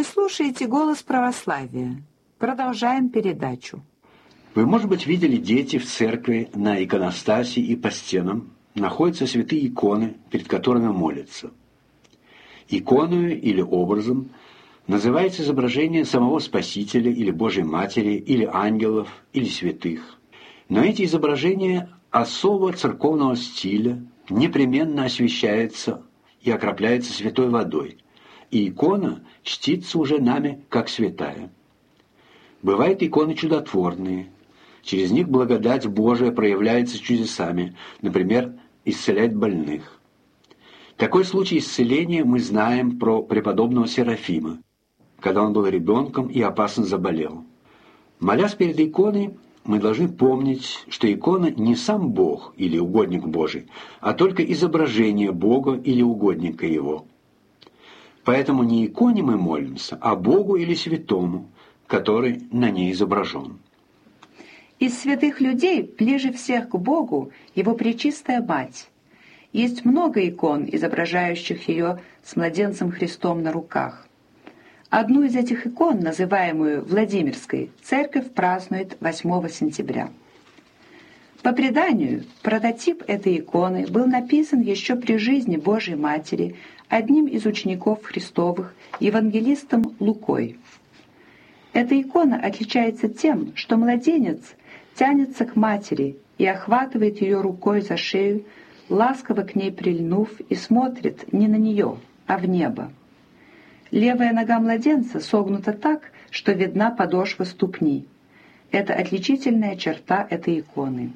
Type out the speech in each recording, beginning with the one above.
Вы слушаете «Голос православия». Продолжаем передачу. Вы, может быть, видели, дети, в церкви на иконостасе и по стенам находятся святые иконы, перед которыми молятся. Иконою или образом называется изображение самого Спасителя или Божьей Матери, или ангелов, или святых. Но эти изображения особого церковного стиля непременно освящаются и окропляются святой водой, и икона чтится уже нами как святая. Бывают иконы чудотворные. Через них благодать Божия проявляется чудесами, например, исцелять больных. Такой случай исцеления мы знаем про преподобного Серафима, когда он был ребенком и опасно заболел. Молясь перед иконой, мы должны помнить, что икона не сам Бог или угодник Божий, а только изображение Бога или угодника Его. Поэтому не иконе мы молимся, а Богу или святому, который на ней изображен. Из святых людей ближе всех к Богу Его Пречистая Мать. Есть много икон, изображающих ее с младенцем Христом на руках. Одну из этих икон, называемую Владимирской, церковь празднует 8 сентября. По преданию, прототип этой иконы был написан еще при жизни Божьей Матери одним из учеников Христовых, евангелистом Лукой. Эта икона отличается тем, что младенец тянется к матери и охватывает ее рукой за шею, ласково к ней прильнув, и смотрит не на нее, а в небо. Левая нога младенца согнута так, что видна подошва ступни. Это отличительная черта этой иконы.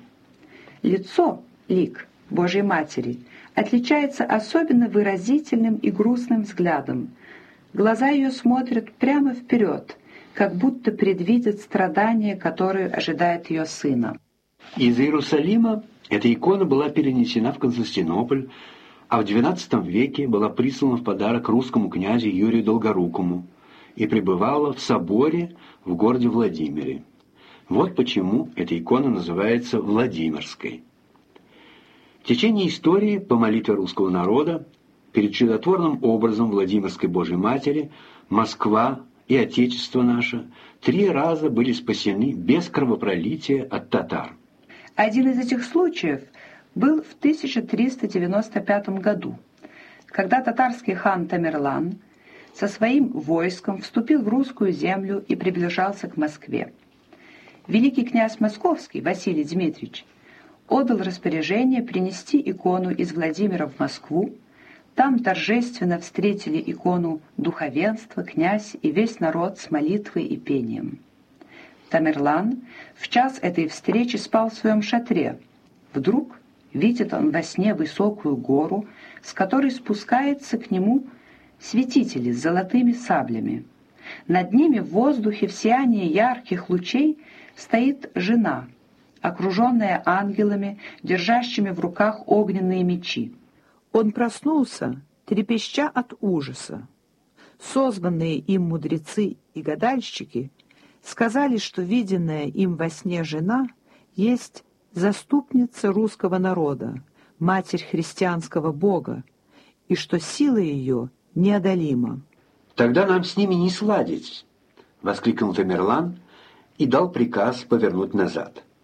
Лицо, лик Божьей Матери, отличается особенно выразительным и грустным взглядом. Глаза ее смотрят прямо вперед, как будто предвидят страдания, которые ожидает ее сына. Из Иерусалима эта икона была перенесена в Константинополь, а в XII веке была прислана в подарок русскому князю Юрию Долгорукому и пребывала в соборе в городе Владимире. Вот почему эта икона называется Владимирской. В течение истории, по молитве русского народа, перед чудотворным образом Владимирской Божьей Матери Москва и Отечество наше 3 раза были спасены без кровопролития от татар. Один из этих случаев был в 1395 году, когда татарский хан Тамерлан со своим войском вступил в русскую землю и приближался к Москве. Великий князь Московский Василий Дмитриевич отдал распоряжение принести икону из Владимира в Москву. Там торжественно встретили икону духовенство, князь и весь народ с молитвой и пением. Тамерлан в час этой встречи спал в своем шатре. Вдруг видит он во сне высокую гору, с которой спускаются к нему святители с золотыми саблями. Над ними в воздухе в сиянии ярких лучей стоит жена, окруженная ангелами, держащими в руках огненные мечи. Он проснулся, трепеща от ужаса. Созванные им мудрецы и гадальщики сказали, что виденная им во сне жена есть заступница русского народа, матерь христианского Бога, и что сила ее неодолима. «Тогда нам с ними не сладить!» — воскликнул Тамерлан и дал приказ повернуть назад.